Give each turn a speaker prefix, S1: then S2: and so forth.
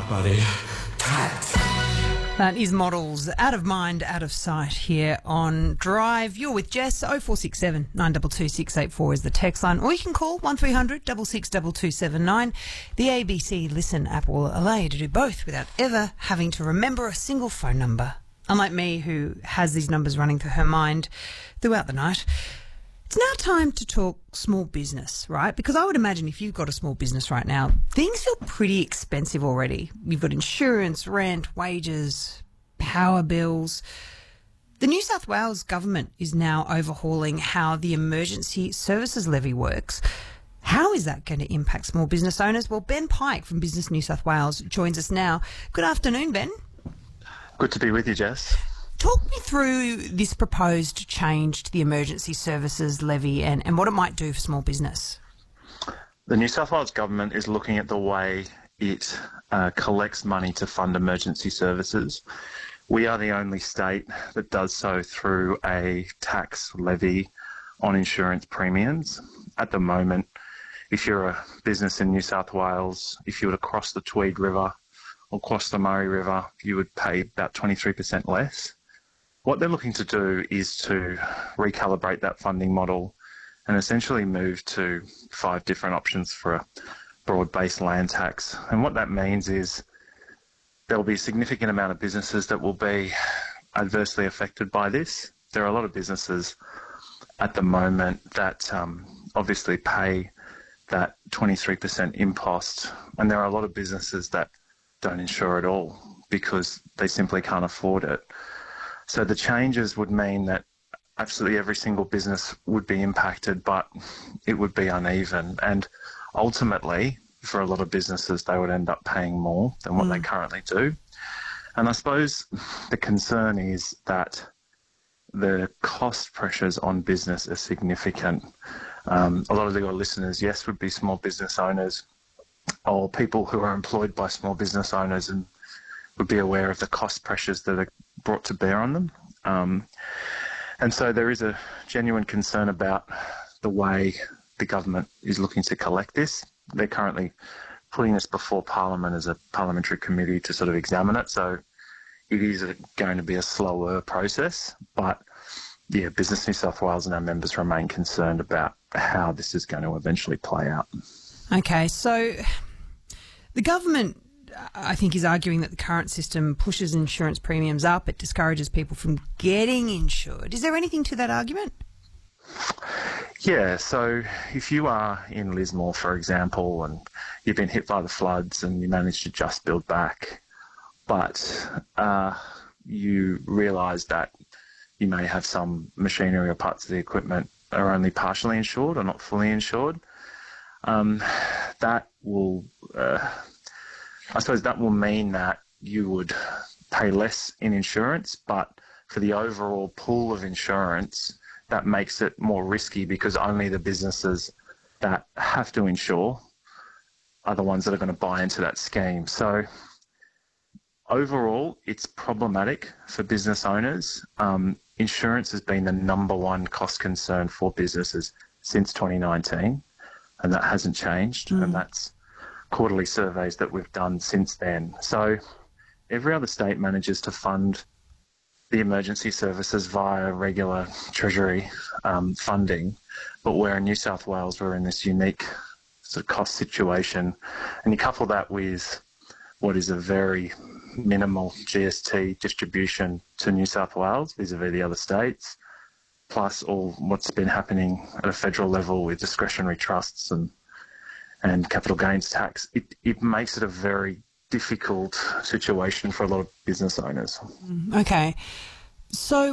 S1: out, buddy. Tight.
S2: That is Models, Out of Mind, Out of Sight here on Drive. You're with Jess. 0467 922 684 is the text line. Or you can call 1300 662279. The ABC Listen app will allow you to do both without ever having to remember a single phone number. Unlike me, who has these numbers running through her mind throughout the night. It's now time to talk small business, right? Because I would imagine if you've got a small business right now, things feel pretty expensive already. You've got insurance, rent, wages, power bills. The New South Wales government is now overhauling how the emergency services levy works. How is that going to impact small business owners? Well, Ben Pike from Business New South Wales joins us now. Good afternoon, Ben.
S3: Good to be with you, Jess.
S2: Talk me through this proposed change to the emergency services levy and what it might do for small business.
S3: The New South Wales government is looking at the way it collects money to fund emergency services. We are the only state that does so through a tax levy on insurance premiums. At the moment, if you're a business in New South Wales, if you were to cross the Tweed River or cross the Murray River, you would pay about 23% less. What they're looking to do is to recalibrate that funding model and essentially move to 5 different options for a broad-based land tax. And what that means is there will be a significant amount of businesses that will be adversely affected by this. There are a lot of businesses at the moment that obviously pay that 23% impost, and there are a lot of businesses that don't insure at all because they simply can't afford it. So the changes would mean that absolutely every single business would be impacted, but it would be uneven. And ultimately, for a lot of businesses, they would end up paying more than what they currently do. And I suppose the concern is that the cost pressures on business are significant. A lot of your listeners, yes, would be small business owners or people who are employed by small business owners and would be aware of the cost pressures that are brought to bear on them. And so there is a genuine concern about the way the government is looking to collect this. They're currently putting this before Parliament as a parliamentary committee to sort of examine it. So it is going to be a slower process. But, yeah, Business New South Wales and our members remain concerned about how this is going to eventually play out.
S2: Okay, so the government, I think, is arguing that the current system pushes insurance premiums up. It discourages people from getting insured. Is there anything to that argument?
S3: Yeah, so if you are in Lismore, for example, and you've been hit by the floods and you manage to just build back, but you realise that you may have some machinery or parts of the equipment are only partially insured or not fully insured, that will... I suppose that will mean that you would pay less in insurance, but for the overall pool of insurance, that makes it more risky because only the businesses that have to insure are the ones that are going to buy into that scheme. So overall, it's problematic for business owners. Insurance has been the number one cost concern for businesses since 2019, and that hasn't changed, and that's quarterly surveys that we've done since then. So every other state manages to fund the emergency services via regular Treasury funding, but we're in New South Wales, we're in this unique sort of cost situation. And you couple that with what is a very minimal GST distribution to New South Wales vis-a-vis the other states, plus all what's been happening at a federal level with discretionary trusts and capital gains tax, it makes it a very difficult situation for a lot of business owners.
S2: Okay. So